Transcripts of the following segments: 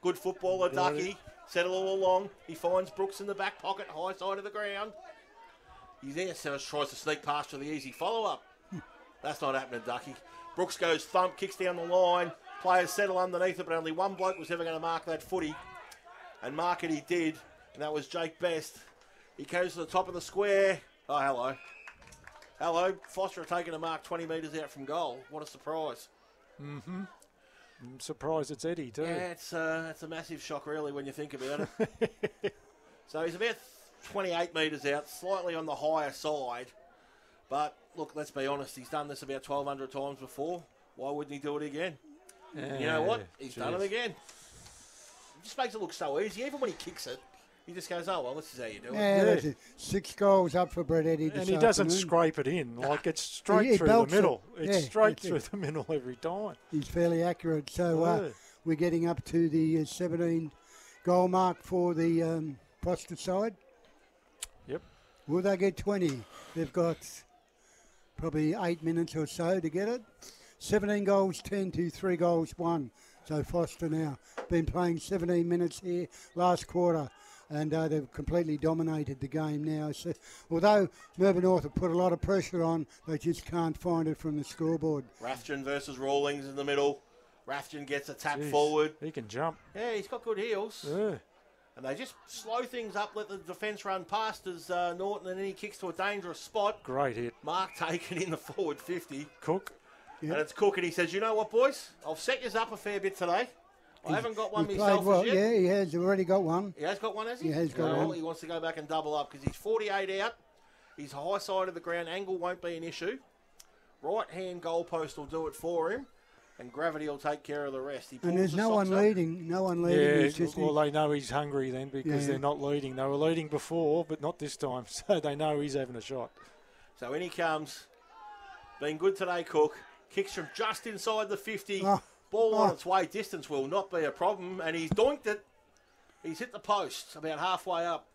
Good footballer, Ducky. Settle all along. He finds Brooks in the back pocket, high side of the ground. He's there, so tries to sneak past for the easy follow-up. That's not happening, Ducky. Brooks goes thump, kicks down the line. Players settle underneath it, but only one bloke was ever going to mark that footy. And mark it he did, and that was Jake Best. He goes to the top of the square. Oh, hello. Hello. Foster are taking a mark 20 metres out from goal. What a surprise. Mm-hmm. I'm surprised it's Eddie, too. Yeah, it's a massive shock, really, when you think about it. So he's about 28 metres out, slightly on the higher side. But, look, let's be honest, he's done this about 1,200 times before. Why wouldn't he do it again? Yeah, you know what? He's done it again. It just makes it look so easy. Even when he kicks it, he just goes, oh, well, this is how you do it. Yeah, that's it. 6 goals up for Brett Eddy this And he doesn't scrape it in. Like, it's straight through the middle. It's straight through the middle every time. He's fairly accurate. So we're getting up to the 17-goal mark for the Foster side. Yep. Will they get 20? They've got probably 8 minutes or so to get it. 17 goals, 10 to 3 goals, 1. So Foster now been playing 17 minutes here last quarter, and they've completely dominated the game now. So, although Melbourne North have put a lot of pressure on, they just can't find it from the scoreboard. Rathjen versus Rawlings in the middle. Rathjen gets a tap forward. He can jump. Yeah, he's got good heels. Yeah. And they just slow things up, let the defence run past as Norton, and then he kicks to a dangerous spot. Great hit. Mark taken in the forward 50. Cook. Yep. And it's Cook, and he says, you know what, boys? I've set you up a fair bit today. I haven't got one myself well. Yet. Yeah, he has already got one. He has got one, has he? He has got one. He wants to go back and double up because he's 48 out. His high side of the ground angle won't be an issue. Right-hand goalpost will do it for him, and gravity will take care of the rest. And there's no one leading. No one leading. Yeah, well, they know he's hungry then because they're not leading. They were leading before, but not this time, so they know he's having a shot. So in he comes. Been good today, Cook. Kicks from just inside the 50. Ball on its way. Distance will not be a problem. And he's doinked it. He's hit the post about halfway up.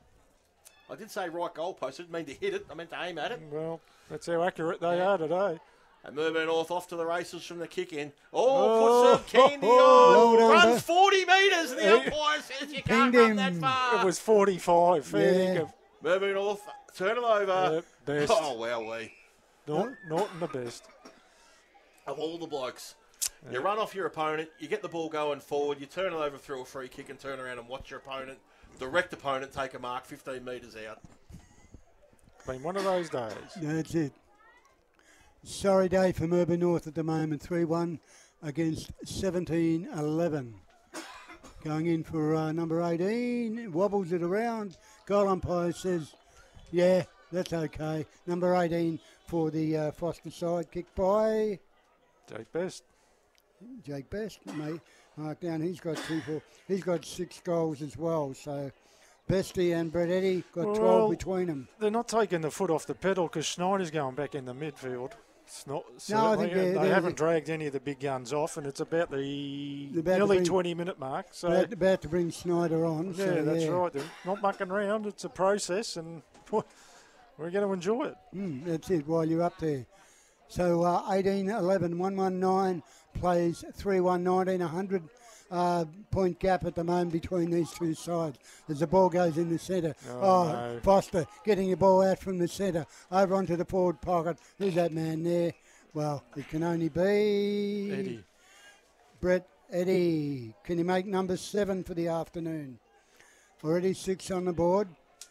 I did say right goal post. I didn't mean to hit it. I meant to aim at it. Well, that's how accurate they are today. And Melbourne North off to the races from the kick in. Puts some candy on. Well runs 40 metres. And the umpire says you can't run that far. It was 45. Fair Melbourne North turn it over. Best. Oh, wowee. Norton the best. Of all the blokes. You run off your opponent, you get the ball going forward, you turn it over through a free kick and turn around and watch your opponent, direct opponent, take a mark 15 metres out. Been one of those days. That's it. Sorry day for Melbourne North at the moment. 3-1 against 17-11. Going in for number 18. Wobbles it around. Goal umpire says, yeah, that's okay. Number 18 for the Foster side. Kick by Jake Best, mate. Mark down. He's got 6 goals as well. So Bestie and Brett Eddy got 12 between them. They're not taking the foot off the pedal because Schneider's going back in the midfield. It's not. No, I think they haven't dragged any of the big guns off, and it's about the nearly 20-minute mark. So about to bring Schneider on. Yeah, so that's right. They're not mucking around. It's a process, and we're going to enjoy it. That's it. While you're up there. So 18-11, 119 plays 3-1-19, 100 point gap at the moment between these two sides as the ball goes in the centre. No. Foster getting the ball out from the centre over onto the forward pocket. Who's that man there? Well, it can only be Eddie. Brett Eddy. Can he make number 7 for the afternoon? Already 6 on the board.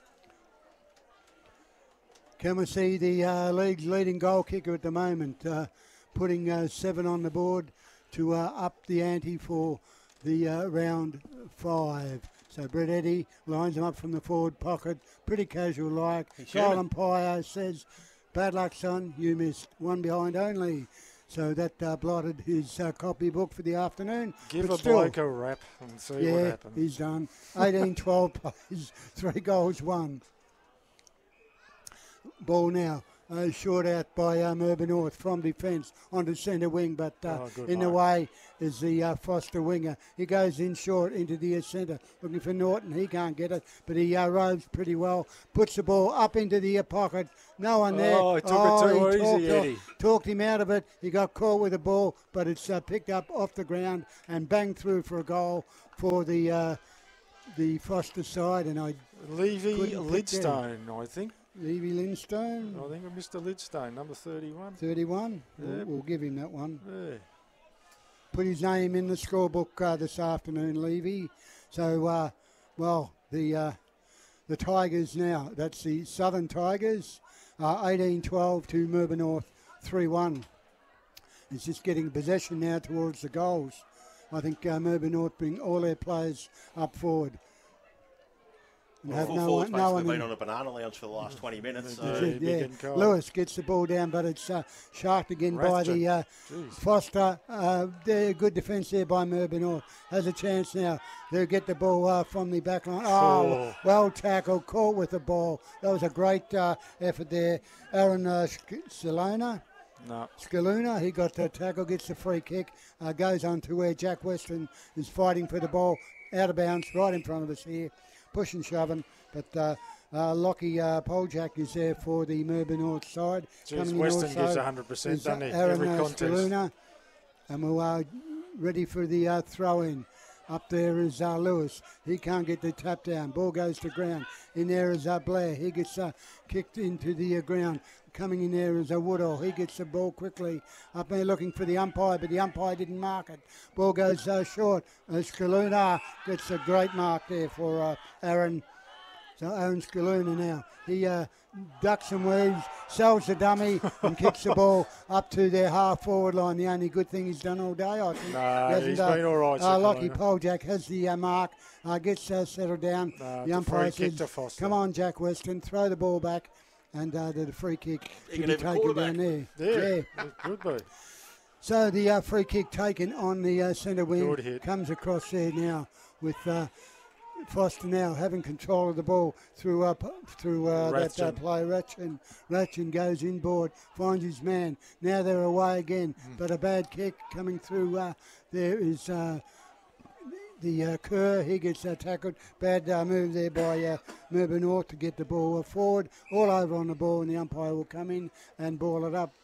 Can we see the league's leading goal kicker at the moment, putting 7 on the board to up the ante for the round 5. So Brett Eddy lines him up from the forward pocket, pretty casual like. Goal umpire says, bad luck, son, you missed. 1 behind only. So that blotted his copybook for the afternoon. Give a bloke a rap and see what happens. He's done. 18-12 plays, 3 goals, 1. Ball now short out by Merber North from defence onto centre wing, but in the way is the Foster winger. He goes in short into the centre, looking for Norton. He can't get it, but he roves pretty well. Puts the ball up into the pocket. No one there. Oh, he took it too easy, Eddie. Talked him out of it. He got caught with the ball, but it's picked up off the ground and banged through for a goal for the Foster side. And Levy Lidstone, I think. Levy Lidstone. I think Mr. Lidstone, number 31. 31? Yep. We'll give him that one. Yeah. Put his name in the scorebook this afternoon, Levy. So, the Tigers now, that's the Southern Tigers, 18-12 to Merber North, 3-1. It's just getting possession now towards the goals. I think Merber North bring all their players up forward. Well, full forwards basically been on a banana lounge for the last 20 minutes. So. Yeah. Lewis gets the ball down, but it's sharked again by the Foster. They're good defence there by Merber North. Has a chance now. They'll get the ball from the back line. Oh, well tackled, caught with the ball. That was a great effort there. Aaron Scalona. No. Scaluna, he got the tackle, gets the free kick, goes on to where Jack Weston is fighting for the ball. Out of bounds, right in front of us here. Push and shoving, but Lockie Poljak is there for the Merber North side. Jeez, Weston gives 100%, doesn't he? Every contest. Scaluna, and we're ready for the throw-in. Up there is Lewis. He can't get the tap down. Ball goes to ground. In there is Blair. He gets kicked into the ground. Coming in there is Woodall. He gets the ball quickly. Up there looking for the umpire, but the umpire didn't mark it. Ball goes short. Scaluna gets a great mark there for Aaron. So Aaron Scaluna now. He ducks and weaves, sells the dummy and kicks the ball up to their half-forward line. The only good thing he's done all day, I think. No, he's been all right. Lockie Poljak has the mark, gets settled down. The umpire says, come on, Jack Weston, throw the ball back. And the free kick to be taken down there. Yeah, good boy. So the free kick taken on the centre wing comes across there now with Foster now having control of the ball through that play. Ratchin goes inboard, finds his man. Now they're away again, but a bad kick coming through. There is the Kerr, he gets tackled. Bad move there by Merber North to get the ball forward. All over on the ball, and the umpire will come in and ball it up.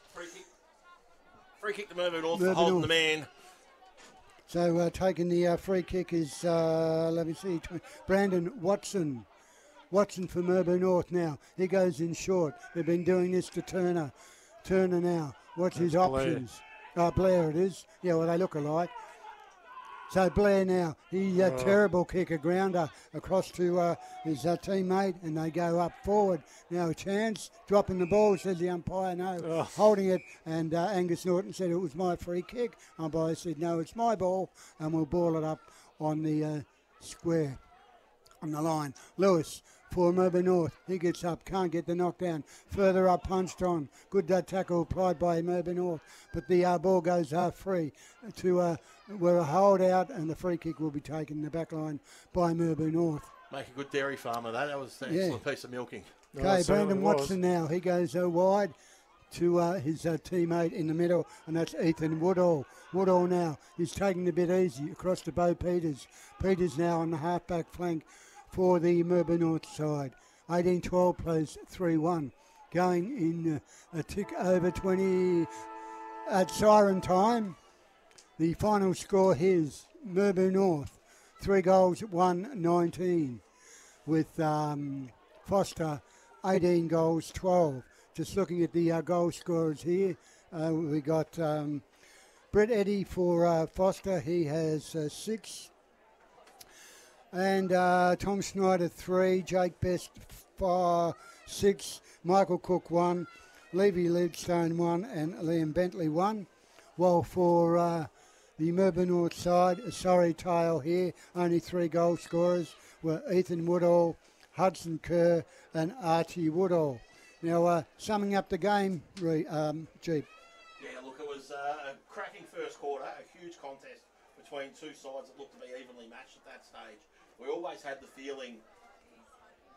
Free kick to Merber North for holding the man. So taking the free kick is, let me see, Brandon Watson. Watson for Merber North now. He goes in short. They've been doing this to Turner. Turner now. What's his options? Blair it is. Yeah, well, they look alike. So Blair now, he's a terrible kick, a grounder across to his teammate, and they go up forward. Now a chance, dropping the ball, says the umpire, no, holding it, and Angus Norton said it was my free kick. Umpire said, no, it's my ball, and we'll ball it up on the square, on the line. Lewis for Merber North, he gets up, can't get the knockdown. Further up, punched on. Good tackle applied by Merber North, but the ball goes free to where a hold out, and the free kick will be taken in the back line by Merber North. Make a good dairy farmer, that was an excellent piece of milking. Okay, Brandon Watson now, he goes wide to his teammate in the middle, and that's Ethan Woodall. Woodall now, he's taking it a bit easy across to Bo Peters. Peters now on the half-back flank for the Merber North side. 18-12 plays 3-1. Going in a tick over 20 at siren time. The final score is Merber North, 3 goals, 1-19, with Foster, 18 goals, 12. Just looking at the goal scorers here, we got Brett Eddy for Foster, he has 6. And Tom Schneider 3, Jake Best 6, Michael Cook 1, Levy Lidstone 1, and Liam Bentley 1. While for the Merber North side, a sorry tale here, only 3 goal scorers were Ethan Woodall, Hudson Kerr, and Archie Woodall. Now, summing up the game, Jeep. Yeah, look, it was a cracking first quarter, a huge contest between two sides that looked to be evenly matched at that stage. We always had the feeling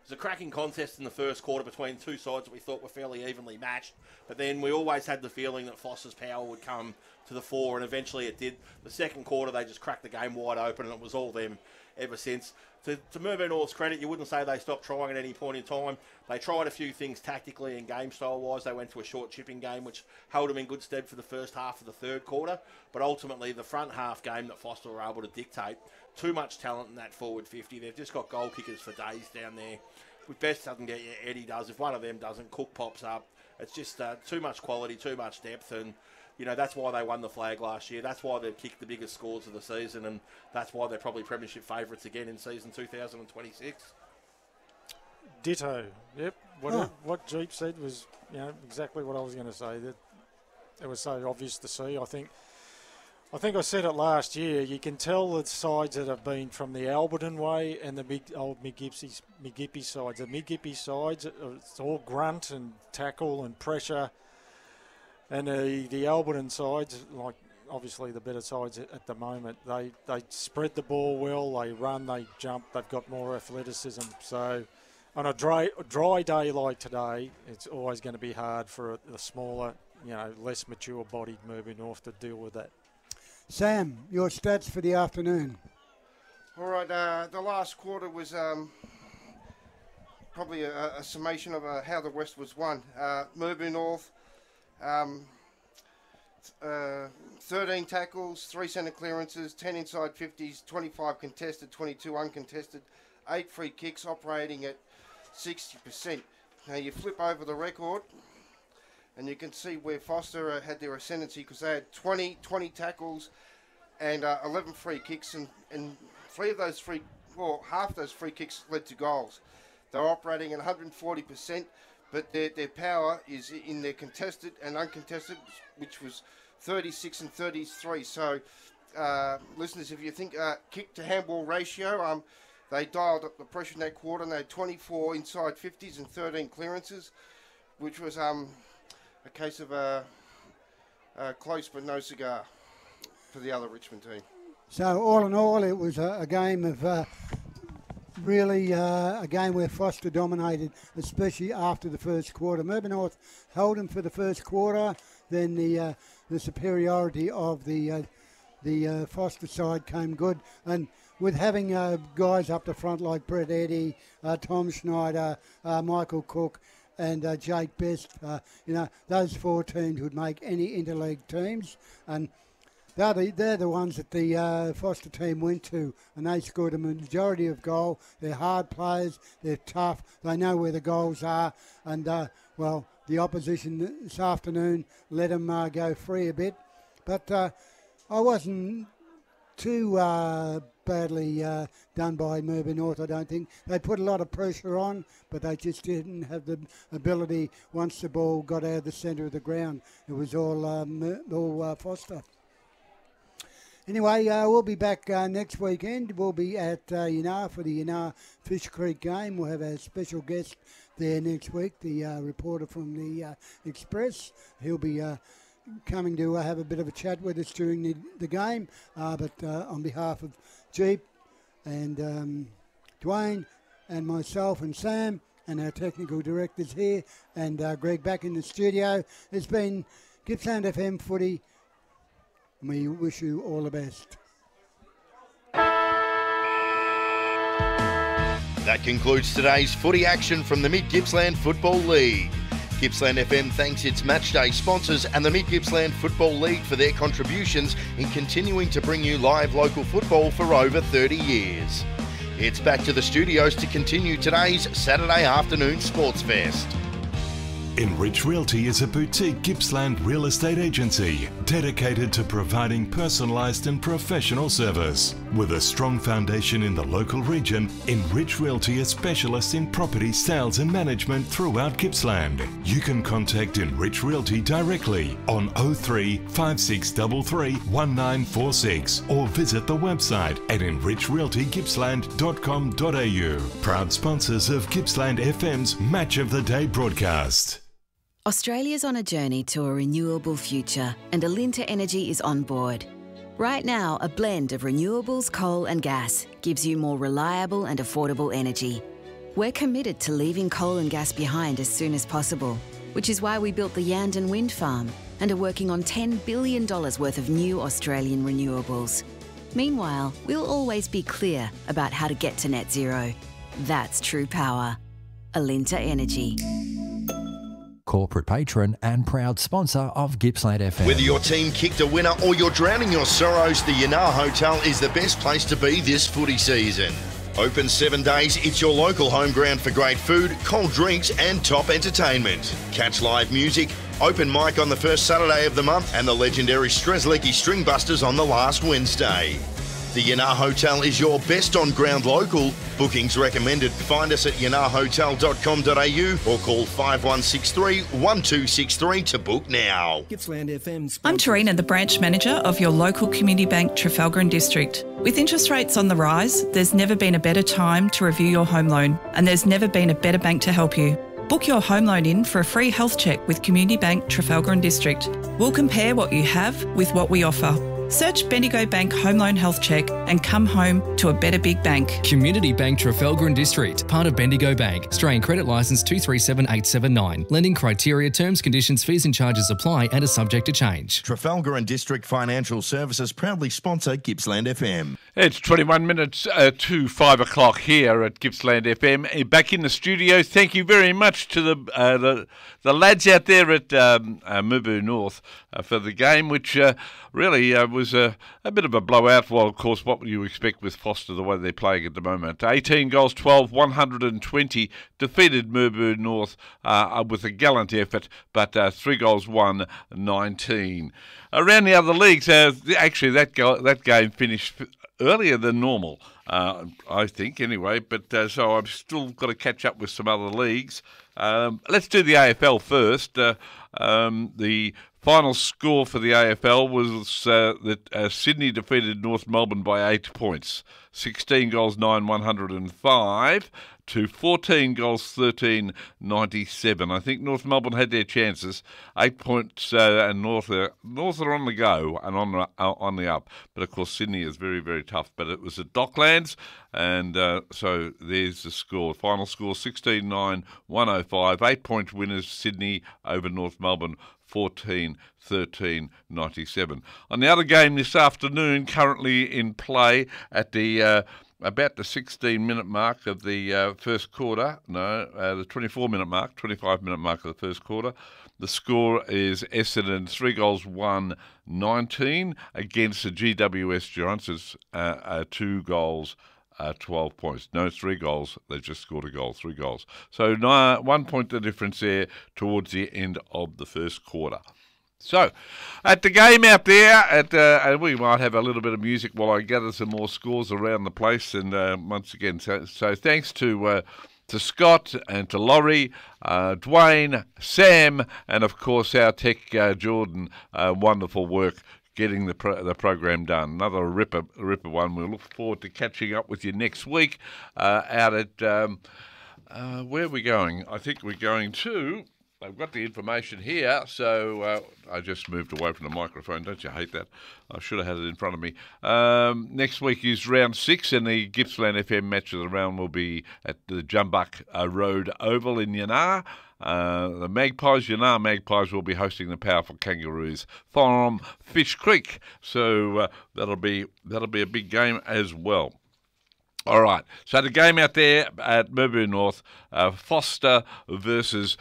was a cracking contest in the first quarter between two sides that we thought were fairly evenly matched. But then we always had the feeling that Foster's power would come to the fore, and eventually it did. The second quarter, they just cracked the game wide open, and it was all them ever since. To Mervyn North's credit, you wouldn't say they stopped trying at any point in time. They tried a few things tactically and game style-wise. They went to a short chipping game, which held them in good stead for the first half of the third quarter. But ultimately, the front half game that Foster were able to dictate, too much talent in that forward 50. They've just got goal kickers for days down there. If Best doesn't get you, Eddie does. If one of them doesn't, Cook pops up. It's just too much quality, too much depth, and that's why they won the flag last year. That's why they've kicked the biggest scores of the season, and that's why they're probably premiership favourites again in season 2026. Ditto. Yep. What Jeep said was, exactly what I was going to say. That it was so obvious to see. I think I said it last year. You can tell the sides that have been from the Alberton way and the Mid-Gippy sides. The Mid-Gippy sides, it's all grunt and tackle and pressure. And the Alberton sides, like obviously the better sides at the moment, they spread the ball well, they run, they jump, they've got more athleticism. So on a dry day like today, it's always going to be hard for the smaller, less mature bodied Mervyn North to deal with that. Sam, your stats for the afternoon. All right, the last quarter was probably a summation of how the West was won. Mervyn North, 13 tackles, 3 centre clearances, 10 inside 50s, 25 contested, 22 uncontested, 8 free kicks, operating at 60%. Now you flip over the record and you can see where Foster had their ascendancy, because they had 20 tackles and 11 free kicks, and half those free kicks led to goals. They're operating at 140%, but their power is in their contested and uncontested, which was 36 and 33. So, listeners, if you think kick to handball ratio, they dialed up the pressure in that quarter, and they had 24 inside 50s and 13 clearances, which was a case of close but no cigar for the other Richmond team. So all in all, it was a game of really a game where Foster dominated, especially after the first quarter. Mervyn North held them for the first quarter, then the superiority of the Foster side came good, and with having guys up the front like Brett Eddy, Tom Schneider, Michael Cook, and Jake Best, those 4 teams would make any interleague teams, and they're the ones that the Foster team went to, and they scored a majority of goal. They're hard players, they're tough, they know where the goals are, and the opposition this afternoon let them go free a bit, but I wasn't too badly done by Mervyn North, I don't think. They put a lot of pressure on, but they just didn't have the ability once the ball got out of the centre of the ground. It was all Foster. Anyway, we'll be back next weekend. We'll be at Yennara for the Yennara Fish Creek game. We'll have a special guest there next week, the reporter from the Express. He'll be coming to have a bit of a chat with us during the game. But on behalf of Jeep and Dwayne and myself and Sam and our technical directors here and Greg back in the studio, it's been Gippsland FM Footy. We wish you all the best. That concludes today's footy action from the Mid-Gippsland Football League. Gippsland FM thanks its matchday sponsors and the Mid-Gippsland Football League for their contributions in continuing to bring you live local football for over 30 years. It's back to the studios to continue today's Saturday afternoon Sports Fest. Enrich Realty is a boutique Gippsland real estate agency dedicated to providing personalised and professional service. With a strong foundation in the local region, Enrich Realty is specialists in property sales and management throughout Gippsland. You can contact Enrich Realty directly on 03 5633 1946 or visit the website at enrichrealtygippsland.com.au. Proud sponsors of Gippsland FM's Match of the Day broadcast. Australia's on a journey to a renewable future, and Alinta Energy is on board. Right now, a blend of renewables, coal and gas gives you more reliable and affordable energy. We're committed to leaving coal and gas behind as soon as possible, which is why we built the Yandon Wind Farm and are working on $10 billion worth of new Australian renewables. Meanwhile, we'll always be clear about how to get to net zero. That's true power. Alinta Energy. Corporate patron and proud sponsor of Gippsland FM. Whether your team kicked a winner or you're drowning your sorrows, the Yanar Hotel is the best place to be this footy season. Open 7 days, it's your local home ground for great food, cold drinks and top entertainment. Catch live music, open mic on the first Saturday of the month and the legendary Strzelecki Stringbusters on the last Wednesday. The Yanar Hotel is your best on-ground local. Bookings recommended. Find us at yanarhotel.com.au or call 5163 1263 to book now. Gippsland FM. I'm Tarina, the branch manager of your local community bank, Trafalgar and District. With interest rates on the rise, there's never been a better time to review your home loan, and there's never been a better bank to help you. Book your home loan in for a free health check with Community Bank, Trafalgar and District. We'll compare what you have with what we offer. Search Bendigo Bank Home Loan Health Check and come home to a better big bank. Community Bank Trafalgar and District, part of Bendigo Bank. Australian Credit Licence 237879. Lending criteria, terms, conditions, fees and charges apply and are subject to change. Trafalgar and District Financial Services proudly sponsor Gippsland FM. It's 21 minutes to 5 o'clock here at Gippsland FM. Back in the studio. Thank you very much to the lads out there at Mubu North for the game, which really was a bit of a blowout. Well, of course, what would you expect with Foster, the way they're playing at the moment? 18 goals, 12, 120, defeated Mubu North with a gallant effort, but 3 goals, 1, 19. Around the other leagues, actually that game finished earlier than normal, I think, anyway, but so I've still got to catch up with some other leagues. Let's do the AFL first. The final score for the AFL was that Sydney defeated North Melbourne by 8 points. 16 goals, 9, 105 to 14 goals, 13, 97. I think North Melbourne had their chances. 8 points, and North are on the go and on the up. But of course, Sydney is very, very tough. But it was at Docklands, and so there's the score. Final score: 16-9, 105. 8 point winners Sydney over North Melbourne. 14-13, 97. On the other game this afternoon, currently in play at the about the 16-minute mark of the first quarter. No, the 24-minute mark, 25-minute mark of the first quarter. The score is Essendon 3 goals, 1, 19 against the GWS Giants, 2 goals. 12 points. No, 3 goals. They just scored a goal, 3 goals. So 1 point the difference there towards the end of the first quarter. So, at the game out there, and we might have a little bit of music while I gather some more scores around the place. And once again, so thanks to Scott and to Laurie, Dwayne, Sam, and of course our tech Jordan. Wonderful work getting the program done. Another ripper one. We'll look forward to catching up with you next week out at, where are we going? I think we're going to, I've got the information here, so I just moved away from the microphone. Don't you hate that? I should have had it in front of me. Next week is round 6, and the Gippsland FM match of the round will be at the Jumbuck Road Oval in Yanar. The Yanar Magpies will be hosting the powerful Kangaroos from Fish Creek, so that'll be a big game as well. All right, so the game out there at Mubu North, Foster versus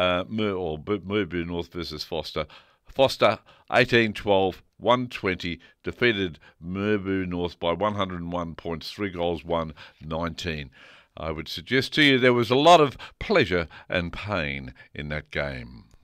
Mubu North versus Foster. Foster 18-12, 120, defeated Mubu North by 101 points, 3 goals, 1, 19. I would suggest to you there was a lot of pleasure and pain in that game.